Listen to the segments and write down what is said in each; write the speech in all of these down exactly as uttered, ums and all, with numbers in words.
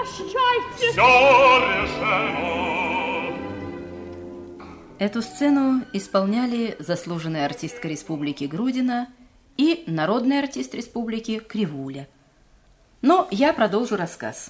прощайте. Все решено. Эту сцену исполняли заслуженная артистка республики Грудина и народный артист республики Кривуля. Но я продолжу рассказ.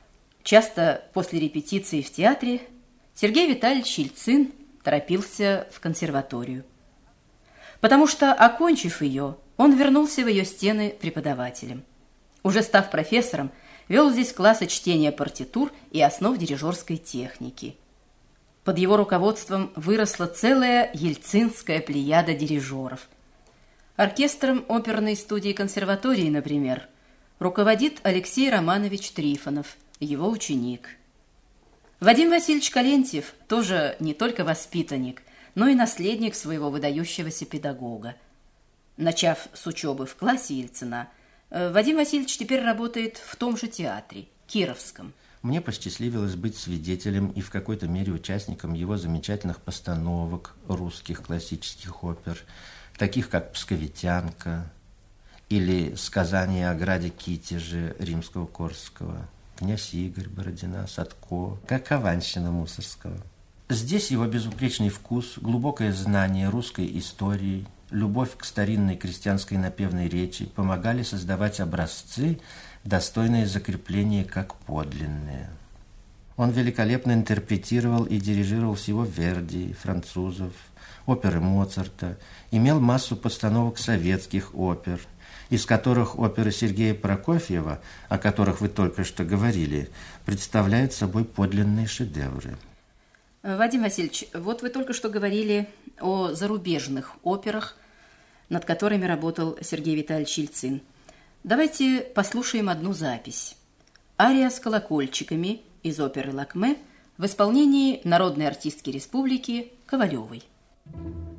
Часто после репетиции в театре Сергей Витальевич Ельцин торопился в консерваторию, потому что, окончив ее, он вернулся в ее стены преподавателем. Уже став профессором, вел здесь классы чтения партитур и основ дирижерской техники. Под его руководством выросла целая ельцинская плеяда дирижеров. Оркестром оперной студии консерватории, например, руководит Алексей Романович Трифонов, его ученик. Вадим Васильевич Калентьев тоже не только воспитанник, но и наследник своего выдающегося педагога. Начав с учебы в классе Ельцина, Вадим Васильевич теперь работает в том же театре, Кировском. Мне посчастливилось быть свидетелем и в какой-то мере участником его замечательных постановок русских классических опер, таких как «Псковитянка» или «Сказание о граде Китеже» Римского-Корского, «Князь Игорь» Бородина, Садко, как «Аванщина» Мусорского. Здесь его безупречный вкус, глубокое знание русской истории, любовь к старинной крестьянской напевной речи помогали создавать образцы, достойные закрепления как подлинные. Он великолепно интерпретировал и дирижировал всего Верди, французов, оперы Моцарта, имел массу постановок советских опер, из которых оперы Сергея Прокофьева, о которых вы только что говорили, представляют собой подлинные шедевры. Вадим Васильевич, вот вы только что говорили о зарубежных операх, над которыми работал Сергей Витальевич Ельцин. Давайте послушаем одну запись. Ария с колокольчиками из оперы «Лакме» в исполнении народной артистки республики Ковалевой.